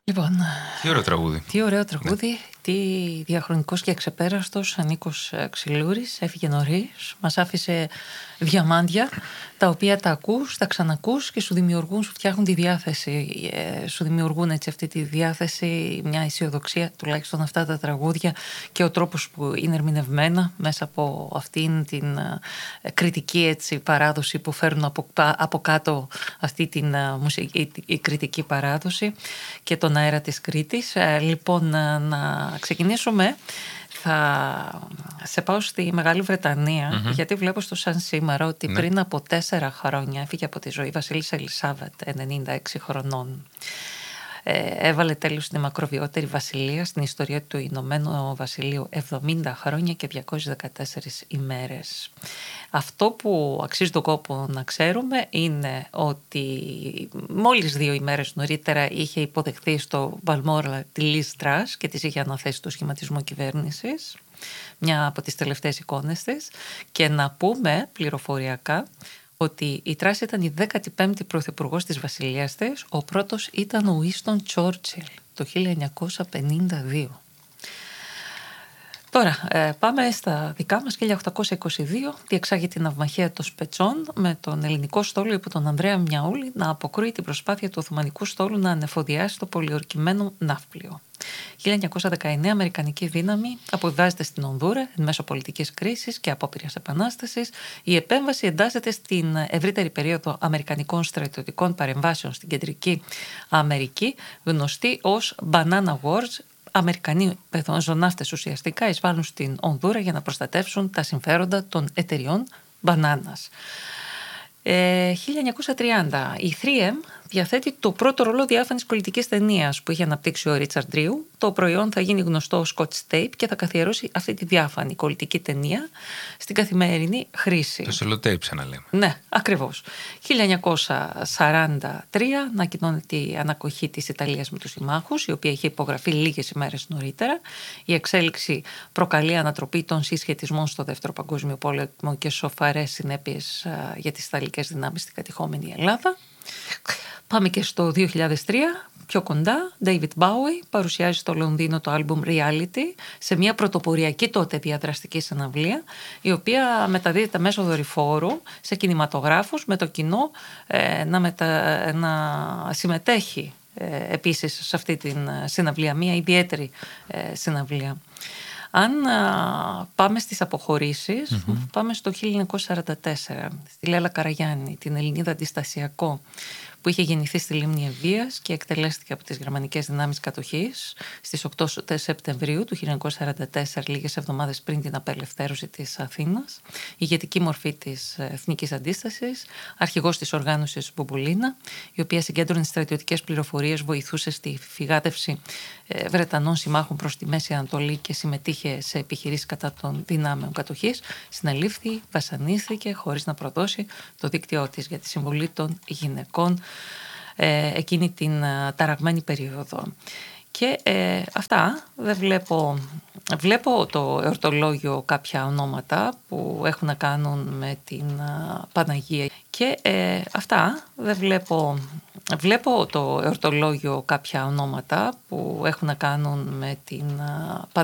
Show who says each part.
Speaker 1: Λοιπόν,
Speaker 2: τι ωραίο τραγούδι.
Speaker 1: Τι ωραίο τραγούδι, ναι. Τι διαχρονικός και εξεπέραστος Νίκος Ξυλούρης. Έφυγε νωρίς, μας άφησε διαμάντια, τα οποία τα ακούς, τα ξανακούς και σου δημιουργούν, σου φτιάχνουν τη διάθεση. Σου δημιουργούν έτσι αυτή τη διάθεση, μια αισιοδοξία, τουλάχιστον αυτά τα τραγούδια και ο τρόπος που είναι ερμηνευμένα μέσα από αυτήν την κριτική έτσι, παράδοση που φέρνουν από κάτω αυτή την η κριτική παράδοση και τον αέρα της Κρήτης. Λοιπόν, να ξεκινήσουμε. Θα σε πάω στη Μεγάλη Βρετανία, γιατί βλέπω στο Σαν σήμερα ότι πριν από 4 χρόνια έφυγε από τη ζωή η Βασίλισσα Ελισάβετ, 96 χρονών. Έβαλε τέλος στη μακροβιότερη βασιλεία στην ιστορία του Ηνωμένου Βασιλείου, 70 χρόνια και 214 ημέρες. Αυτό που αξίζει τον κόπο να ξέρουμε είναι ότι μόλις 2 ημέρες νωρίτερα είχε υποδεχθεί στο Βαλμόρα τη Λιζ Τρας και της είχε αναθέσει το σχηματισμό κυβέρνησης, μια από τις τελευταίες εικόνες της, και να πούμε πληροφοριακά ότι η Τρας ήταν η 15η πρωθυπουργός της βασιλείας της, ο πρώτος ήταν ο Ουίνστον Τσόρτσιλ το 1952. Τώρα πάμε στα δικά μας. 1822 διεξάγει την ναυμαχία των Σπετσών με τον ελληνικό στόλο υπό τον Ανδρέα Μιαούλη να αποκρούει την προσπάθεια του Οθωμανικού στόλου να ανεφοδιάσει το πολιορκημένο ναύπλιο. 1919 αμερικανική δύναμη αποβιβάζεται στην Ονδούρα εν μέσω πολιτικής κρίσης και απόπειρας επανάστασης. Η επέμβαση εντάσσεται στην ευρύτερη περίοδο αμερικανικών στρατιωτικών παρεμβάσεων στην Κεντρική Αμερική, γνωστή ως Banana Wars. Αμερικανοί πεζοναύτες ουσιαστικά εισβάλλουν στην Ονδούρα για να προστατεύσουν τα συμφέροντα των εταιριών μπανάνας. 1930 η 3M διαθέτει το πρώτο ρολό διάφανης πολιτικής ταινίας που είχε αναπτύξει ο Ρίτσαρντ Ρίου. Το προϊόν θα γίνει γνωστό ως Scotch Tape και θα καθιερώσει αυτή τη διάφανη κολλητική ταινία στην καθημερινή χρήση.
Speaker 2: Το sellotape σαν να λέμε.
Speaker 1: Ναι, ακριβώς. 1943 ανακοινώνεται η ανακοχή της Ιταλίας με τους συμμάχους, η οποία είχε υπογραφεί λίγες ημέρες νωρίτερα. Η εξέλιξη προκαλεί ανατροπή των συσχετισμών στο Δεύτερο Παγκόσμιο Πόλεμο και σοφαρές συνέπειες για τις Ιταλικές δυνάμεις στην κατεχόμενη Ελλάδα. Πάμε και στο 2003, πιο κοντά. David Bowie παρουσιάζει στο Λονδίνο το άλμπουμ Reality σε μια πρωτοποριακή τότε διαδραστική συναυλία, η οποία μεταδίδεται μέσω δορυφόρου σε κινηματογράφους με το κοινό να συμμετέχει επίσης σε αυτή την συναυλία, μια ιδιαίτερη συναυλία. Αν πάμε στις αποχωρήσεις, πάμε στο 1944, στη Λέλα Καραγιάννη, την Ελληνίδα αντιστασιακό, που είχε γεννηθεί στη λίμνη Ευβοίας και εκτελέστηκε από τις γερμανικές δυνάμεις κατοχής στις 8 Σεπτεμβρίου του 1944, λίγες εβδομάδες πριν την απελευθέρωση της Αθήνας, ηγετική μορφή της εθνικής αντίστασης, αρχηγός της οργάνωσης Μπουμπουλίνα, η οποία συγκέντρωνε στρατιωτικές πληροφορίες, βοηθούσε στη φυγάδευση Βρετανών συμμάχων προς τη Μέση Ανατολή και συμμετείχε σε επιχειρήσεις κατά των δυνάμεων κατοχής, συνελήφθη, βασανίστηκε χωρίς να προδώσει το δίκτυό της για τη συμβολή των γυναικών εκείνη την ταραγμένη περίοδο. Και αυτά, δεν βλέπω το εορτολόγιο κάποια ονόματα που έχουν να κάνουν με την Παναγία. Και αυτά, δεν βλέπω το εορτολόγιο κάποια ονόματα που έχουν να κάνουν με την Παναγία.